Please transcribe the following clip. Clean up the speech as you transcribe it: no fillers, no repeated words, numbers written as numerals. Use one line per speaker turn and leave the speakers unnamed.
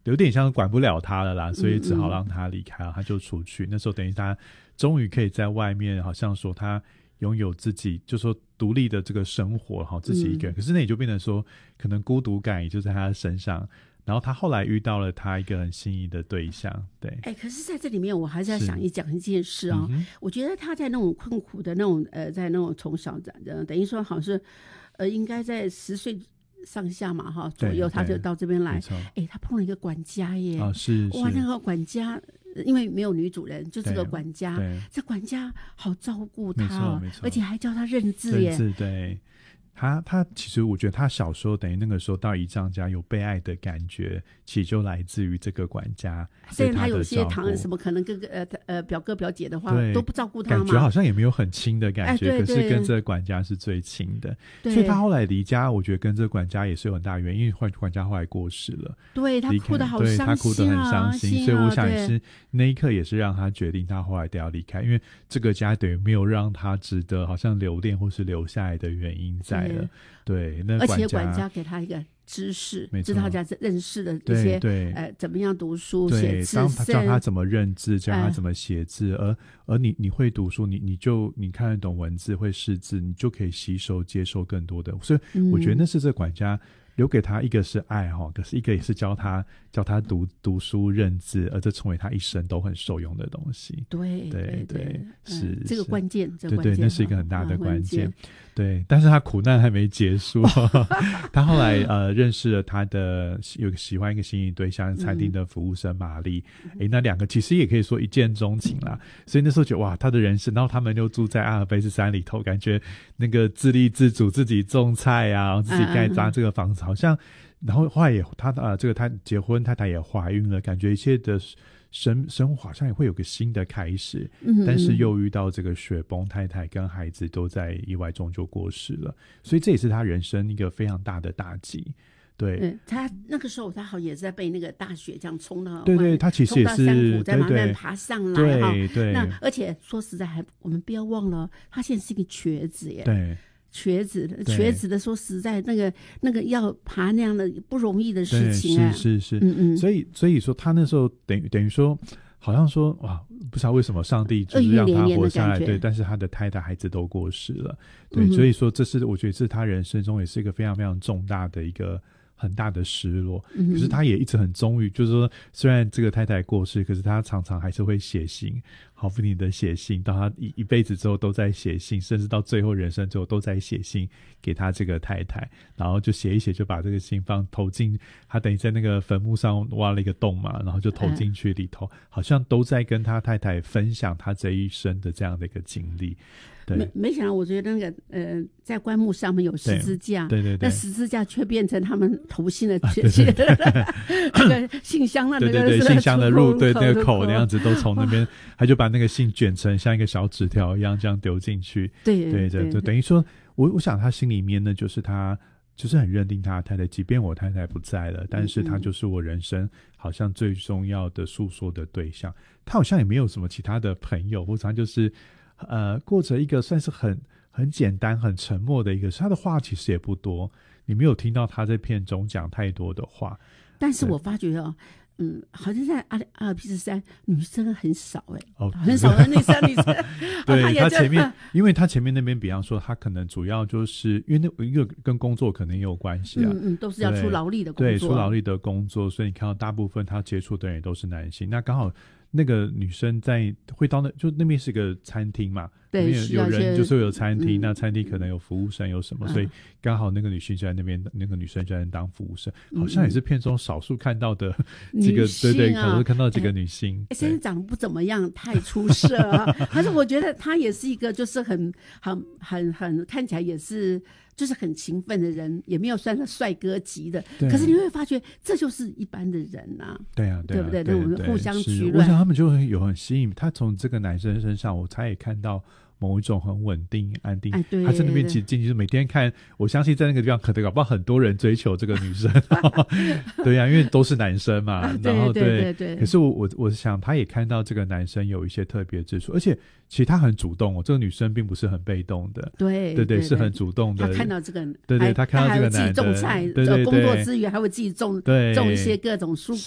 有点像管不了他了啦，所以只好让他离开了，他就出去。那时候等于他终于可以在外面，好像说他拥有自己，就说独立的这个生活，自己一个人。可是那也就变成说，可能孤独感也就在他身上。然后他后来遇到了他一个很心仪的对象，对。
可是在这里面我还是要讲一件事啊。我觉得他在那种困苦的那种在那种从小等于说好像是应该在10岁上下嘛左右，他就到这边来。他碰了一个管家耶。
是
哇，那个管家因为没有女主人，就这个管家，这管家好照顾他而且还教他认字耶。
对。他其实我觉得他小时候等于那个时候到姨丈家有被爱的感觉，其实就来自于这个管家。
虽然他有些堂什么可能哥哥表哥表姐的话都不照顾他嘛，
感觉好像也没有很亲的感觉，
对，
可是跟这个管家是最亲的。所以他后来离家，我觉得跟这个管家也是有很大的原因，因为管家后来过世了。
对，他哭得好伤心
他哭得很伤心，所以我想也是那一刻也是让他决定他后来都要离开，因为这个家等于没有让他值得好像留恋或是留下来的原因在了。对，那
而且管家给他一个知识，知道他认识的一些怎么样读书写字，
当他教他怎么认字，教他怎么写字，而你会读书，你看得懂文字，会识字，你就可以吸收接受更多的。所以我觉得那是这管家留给他一个是爱可是一个也是教他读书认字，而这成为他一生都很受用的东西。
对，
是
这个关键，
对，那是一个很大的关键。对，但是他苦难还没结束。他后来认识了他的有喜欢一个心仪对象，餐厅的服务生玛丽。那两个其实也可以说一见钟情啦。所以那时候觉得哇，他的人生，然后他们又住在阿尔卑斯山里头，感觉那个自立自主，自己种菜啊，自己盖扎这个房子，好像。然后后来也他结婚，太太也怀孕了，感觉一切的生活好像也会有个新的开始。但是又遇到这个雪崩，太太跟孩子都在意外中就过世了，所以这也是他人生一个非常大的打击。对，
他那个时候他好像也是在被那个大雪这样冲到，
对，他其实也是
山谷再慢慢爬上来。
对，
那而且说实在我们不要忘了，他现在是一个瘸子耶。
对，
瘸子的说实在那个要爬那样的不容易的事情啊。
是所以说他那时候等于说好像说哇，不知道为什么上帝就是让他活下来，对，但是他的太太孩子都过世了。对，所以说这是我觉得是他人生中也是一个非常非常重大的一个很大的失落。可是他也一直很忠于，就是说虽然这个太太过世，可是他常常还是会写信，好不停的写信，到他一辈子之后都在写信，甚至到最后人生之后都在写信给他这个太太，然后就写一写就把这个信投进他等于在那个坟墓上挖了一个洞嘛，然后就投进去里头，好像都在跟他太太分享他这一生的这样的一个经历。
没想到我觉得那个在棺木上面有十字架，
对，
那十字架却变成他们投信的那个信箱的那个
对信箱的入对那个口那样子，都从那边他就把那个信卷成像一个小纸条一样这样丢进去。对，等于说我想他心里面呢，就是他就是很认定他的太太，即便我太太不在了，但是他就是我人生好像最重要的诉说的对象。他好像也没有什么其他的朋友，或者他就是过着一个算是很简单很沉默的一个，他的话其实也不多，你没有听到他在片中讲太多的话。
但是我发觉好像在阿尔卑斯山女生很少很少的女生
对，他前面因为他前面那边比方说他可能主要就是因为那个跟工作可能也有关系啊，
都是要出劳力的工作，
对，出劳力的工作，所以你看到大部分他接触的人也都是男性。那刚好那个女生会到就那边是个餐厅嘛，
对，
有人就是有餐厅，那餐厅可能有服务生有什么，所以刚好那个女性就在那边，那个女生就在那当服务生，好像也是片中少数看到的几个，对，可能看到几个女性。
现在长得不怎么样，太出色啊！但是我觉得她也是一个，就是很看起来也是。就是很勤奋的人，也没有算是帅哥级的，可是你会发觉这就是一般的人啊。
对不对？
我们互相取暖。
我想他们就会有很吸引他，从这个男生身上，我才也看到某一种很稳定安定。
对，
他在那边进去每天看，我相信在那个地方可能搞不好很多人追求这个女生。对呀，因为都是男生嘛。然后对。可是我想他也看到这个男生有一些特别之处，而且其实他很主动这个女生并不是很被动的。对，是很主动的。
他看到这个，
对，他看到这个男的，
自己种菜，工作之余还会自己种一些各种蔬